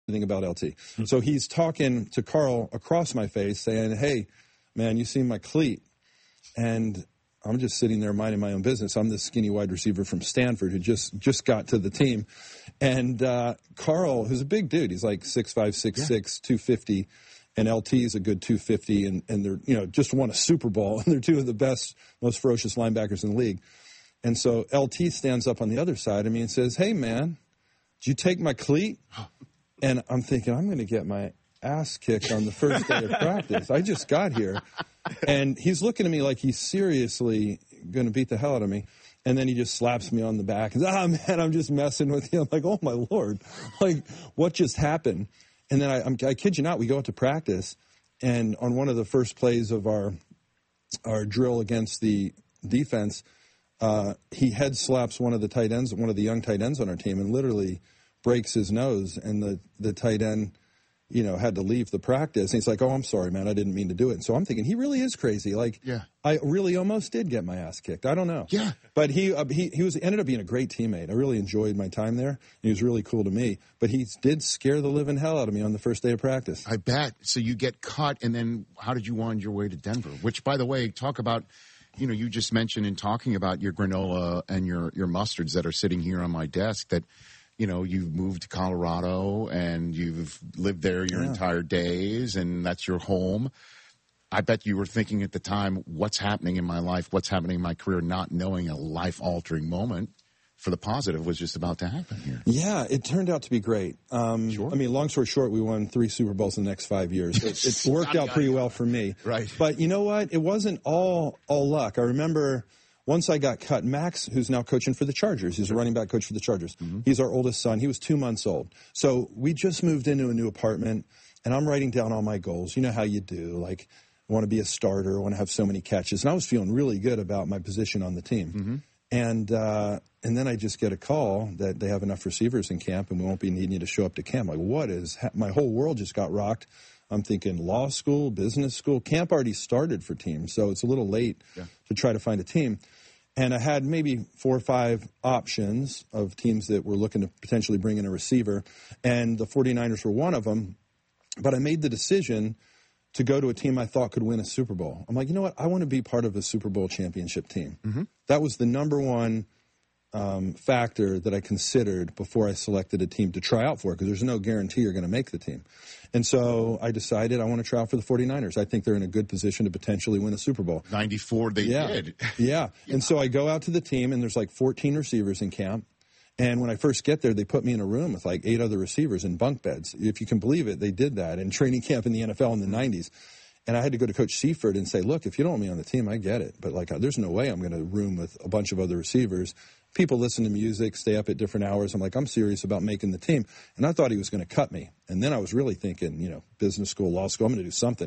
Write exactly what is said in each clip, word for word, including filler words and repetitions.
anything about L T. So he's talking to Carl across my face saying, hey, man, you see my cleat? And I'm just sitting there minding my own business. I'm this skinny wide receiver from Stanford who just, just got to the team. And uh, Carl, who's a big dude, he's like six five, six six, two fifty, and L T is a good two fifty, and, and they're, you know, just won a Super Bowl, and they're two of the best, most ferocious linebackers in the league. And so L T stands up on the other side of me and says, hey, man, did you take my cleat? And I'm thinking, I'm going to get my ass kicked on the first day of practice. I just got here. And he's looking at me like he's seriously going to beat the hell out of me. And then he just slaps me on the back and says, ah, man, I'm just messing with you. I'm like, oh, my Lord. Like, what just happened? And then I, I'm, I kid you not, we go out to practice. And on one of the first plays of our our drill against the defense, uh, he head slaps one of the tight ends, one of the young tight ends on our team, and literally breaks his nose. And the, the tight end, you know, had to leave the practice. And he's like, oh, I'm sorry, man. I didn't mean to do it. And so I'm thinking, he really is crazy. Like, yeah. I really almost did get my ass kicked. I don't know. Yeah. But he uh, he he was ended up being a great teammate. I really enjoyed my time there. He was really cool to me. But he did scare the living hell out of me on the first day of practice. I bet. So you get cut, and then how did you wind your way to Denver? Which, by the way, talk about, you know, you just mentioned in talking about your granola and your, your mustards that are sitting here on my desk that, you know, you've moved to Colorado and you've lived there your yeah. entire days, and that's your home. I bet you were thinking at the time, what's happening in my life, what's happening in my career, not knowing a life-altering moment for the positive was just about to happen here. Yeah, it turned out to be great. Um, sure. I mean, long story short, we won three Super Bowls in the next five years. It, it worked out pretty well for me. Right. But you know what? It wasn't all all luck. I remember once I got cut, Max, who's now coaching for the Chargers, he's a running back coach for the Chargers. Mm-hmm. He's our oldest son. He was two months old. So we just moved into a new apartment, and I'm writing down all my goals. You know how you do, like, I want to be a starter, I want to have so many catches. And I was feeling really good about my position on the team. Mm-hmm. And uh, and then I just get a call that they have enough receivers in camp and we won't be needing you to show up to camp. Like, what is – my whole world just got rocked. I'm thinking law school, business school. Camp already started for teams, so it's a little late yeah. to try to find a team. And I had maybe four or five options of teams that were looking to potentially bring in a receiver, and the 49ers were one of them. But I made the decision to go to a team I thought could win a Super Bowl. I'm like, you know what? I want to be part of a Super Bowl championship team. Mm-hmm. That was the number one um, factor that I considered before I selected a team to try out for, because there's no guarantee you're going to make the team. And so I decided I want to try out for the 49ers. I think they're in a good position to potentially win a Super Bowl. ninety-four they yeah. did. yeah. yeah. And so I go out to the team, and there's like fourteen receivers in camp. And when I first get there, they put me in a room with like eight other receivers in bunk beds. If you can believe it, they did that in training camp in the N F L in the nineties. And I had to go to Coach Seifert and say, look, if you don't want me on the team, I get it. But, like, there's no way I'm going to room with a bunch of other receivers. People listen to music, stay up at different hours. I'm like, I'm serious about making the team. And I thought he was going to cut me. And then I was really thinking, you know, business school, law school, I'm going to do something.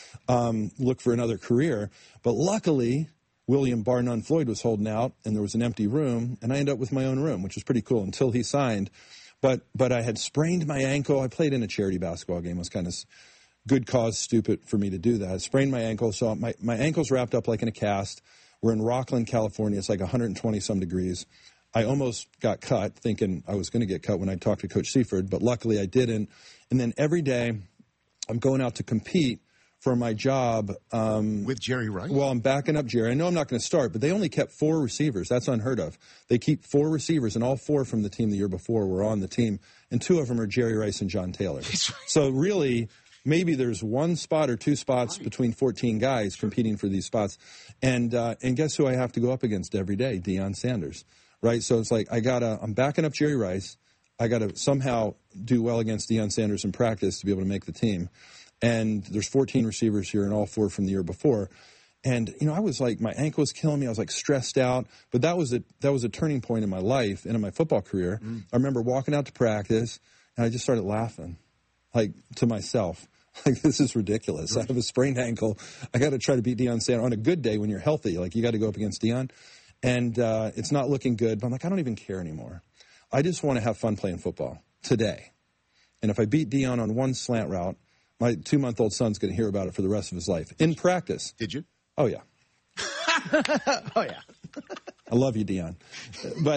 Um, look for another career. But luckily, William Bar None Floyd was holding out, and there was an empty room, and I ended up with my own room, which was pretty cool until he signed. But but I had sprained my ankle. I played in a charity basketball game. It was kind of good cause stupid for me to do that. I sprained my ankle, so my, my ankle's wrapped up like in a cast. We're in Rockland, California. It's like one hundred twenty some degrees. I almost got cut, thinking I was going to get cut when I talked to Coach Seifert, but luckily I didn't. And then every day I'm going out to compete for my job. Um, With Jerry Rice? Well, I'm backing up Jerry. I know I'm not going to start, but they only kept four receivers. That's unheard of. They keep four receivers, and all four from the team the year before were on the team, and two of them are Jerry Rice and John Taylor. So really, maybe there's one spot or two spots between fourteen guys competing for these spots. And uh, and guess who I have to go up against every day? Deion Sanders, right? So it's like I gotta, I'm backing up Jerry Rice. I got to somehow do well against Deion Sanders in practice to be able to make the team. And there's fourteen receivers here and all four from the year before. And, you know, I was like, my ankle was killing me. I was like stressed out. But that was a, that was a turning point in my life and in my football career. Mm. I remember walking out to practice, and I just started laughing, like, to myself. Like, this is ridiculous. I have a sprained ankle. I got to try to beat Deion Sanders on a good day when you're healthy. Like, you got to go up against Deion. And uh, it's not looking good. But I'm like, I don't even care anymore. I just want to have fun playing football today. And if I beat Deion on one slant route, my two-month-old son's going to hear about it for the rest of his life. In practice. Did you? Oh, yeah. oh, yeah. I love you, Deion. But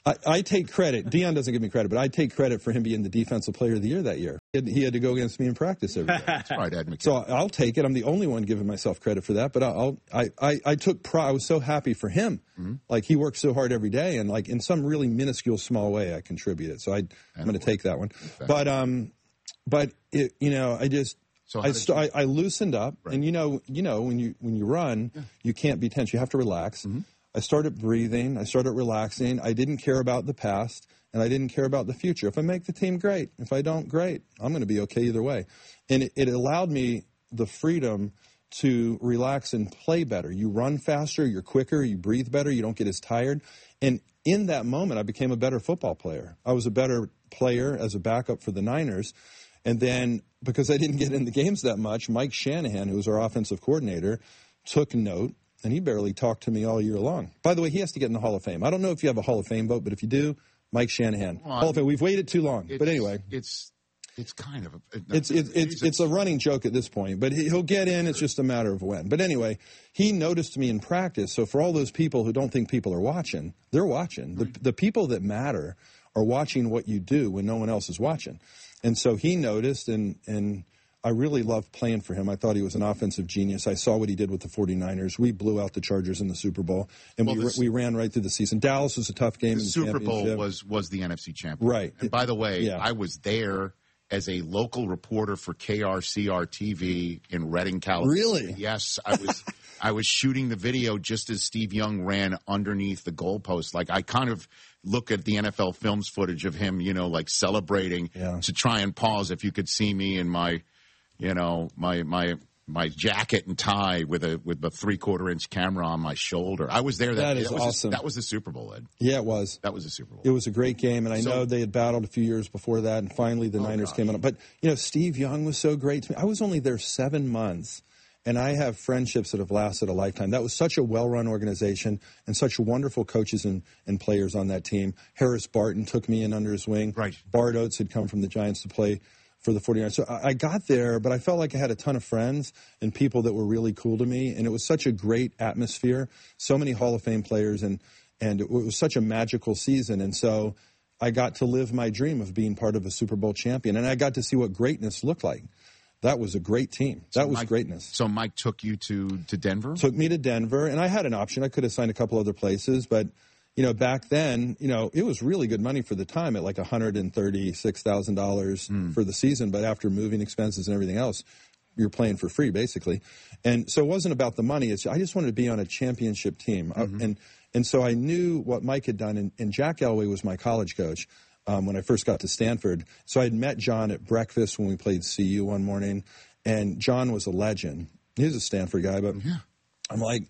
I, I take credit. Deion doesn't give me credit, but I take credit for him being the defensive player of the year that year. He had, he had to go against me in practice every day. That's right, Ed McKinnon. So I'll take it. I'm the only one giving myself credit for that, but I'll, I, I, I took pride. I was so happy for him. Mm-hmm. Like, he works so hard every day, and like in some really minuscule, small way, I contributed. So I, I'm going to take that one. But, um, but it, you know, I just, so I, st- you... I, I loosened up, right. And you know, you know, when you when you run, yeah. you can't be tense. You have to relax. Mm-hmm. I started breathing. I started relaxing. I didn't care about the past, and I didn't care about the future. If I make the team, great. If I don't, great. I'm going to be okay either way. And it, it allowed me the freedom to relax and play better. You run faster, you're quicker, you breathe better, you don't get as tired. And in that moment, I became a better football player. I was a better player as a backup for the Niners. And then, because I didn't get in the games that much, Mike Shanahan, who was our offensive coordinator, took note. And he barely talked to me all year long. By the way, he has to get in the Hall of Fame. I don't know if you have a Hall of Fame vote, but if you do, Mike Shanahan. Well, Hall of Fame. We've waited too long. But anyway. It's it's kind of a... It's, it's, it's, it's a running joke at this point. But he'll get in. It's just a matter of when. But anyway, he noticed me in practice. So for all those people who don't think people are watching, they're watching. The, the people that matter are watching what you do when no one else is watching. And so he noticed, and and... I really loved playing for him. I thought he was an offensive genius. I saw what he did with the 49ers. We blew out the Chargers in the Super Bowl, and well, we this, we ran right through the season. Dallas was a tough game. The in the Super Bowl was was the N F C championship. Right. And by the way, yeah. I was there as a local reporter for K R C R T V in Redding, California. Really? Yes, I was. I was shooting the video just as Steve Young ran underneath the goalpost. Like, I kind of look at the N F L Films footage of him, you know, like celebrating yeah. to try and pause. If you could see me in my You know, my my my jacket and tie with a with a three quarter inch camera on my shoulder. I was there. That, that is that was awesome. A, that was the Super Bowl, Ed. Yeah, it was. That was the Super Bowl. It was a great game, and I so, know they had battled a few years before that, and finally the oh Niners gosh. came on. But you know, Steve Young was so great to me. I was only there seven months, and I have friendships that have lasted a lifetime. That was such a well run organization, and such wonderful coaches and, and players on that team. Harris Barton took me in under his wing. Right. Bart Oates had come from the Giants to play for the 49ers. So I got there, but I felt like I had a ton of friends and people that were really cool to me, and it was such a great atmosphere. So many Hall of Fame players, and and it was such a magical season. And so I got to live my dream of being part of a Super Bowl champion, and I got to see what greatness looked like. That was a great team. That so was Mike, greatness. So Mike took you to, to Denver? Took me to Denver, and I had an option. I could have signed a couple other places, but you know, back then, you know, it was really good money for the time at like one hundred thirty-six thousand dollars mm. for the season. But after moving expenses and everything else, you're playing for free, basically. And so it wasn't about the money. It's, I just wanted to be on a championship team. Mm-hmm. I, and and so I knew what Mike had done. And, and Jack Elway was my college coach um, when I first got to Stanford. So I had met John at breakfast when we played C U one morning. And John was a legend. He was a Stanford guy. But yeah. I'm like,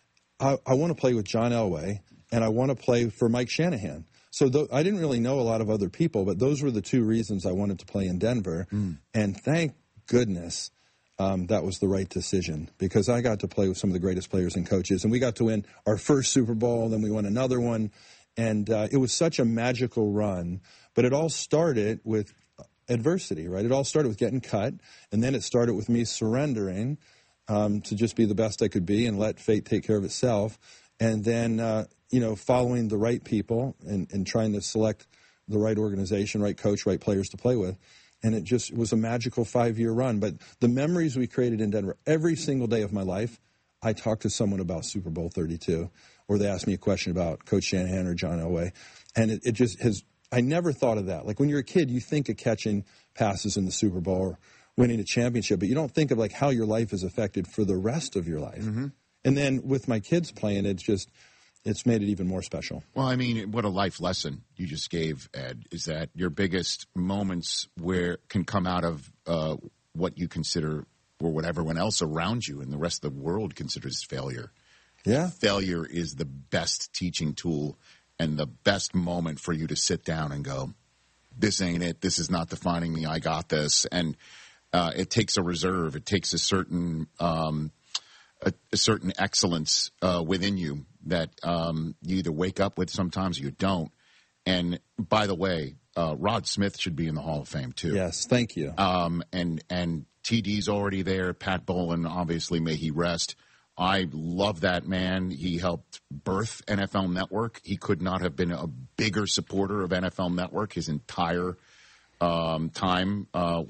I, I want to play with John Elway. And I want to play for Mike Shanahan. So th- I didn't really know a lot of other people, but those were the two reasons I wanted to play in Denver. Mm. And thank goodness um, that was the right decision, because I got to play with some of the greatest players and coaches. And we got to win our first Super Bowl, then we won another one. And uh, it was such a magical run. But it all started with adversity, right? It all started with getting cut. And then it started with me surrendering um, to just be the best I could be and let fate take care of itself. And then, uh, you know, following the right people and, and trying to select the right organization, right coach, right players to play with. And it just it was a magical five-year run. But the memories we created in Denver, every single day of my life, I talked to someone about Super Bowl thirty-two, or they asked me a question about Coach Shanahan or John Elway. And it, it just has, I never thought of that. Like when you're a kid, you think of catching passes in the Super Bowl or winning a championship, but you don't think of like how your life is affected for the rest of your life. Mm-hmm. And then with my kids playing, it's just, it's made it even more special. Well, I mean, what a life lesson you just gave, Ed, is that your biggest moments where can come out of uh, what you consider or what everyone else around you and the rest of the world considers failure. Yeah. Failure is the best teaching tool and the best moment for you to sit down and go, this ain't it. This is not defining me. I got this. And uh, it takes a reserve. It takes a certain um, a, a certain excellence uh, within you that um, you either wake up with sometimes or you don't. And by the way, uh, Rod Smith should be in the Hall of Fame too. Yes, thank you. Um, and and T D's already there. Pat Bowlen, obviously, may he rest. I love that man. He helped birth N F L Network. He could not have been a bigger supporter of N F L Network his entire um, time uh,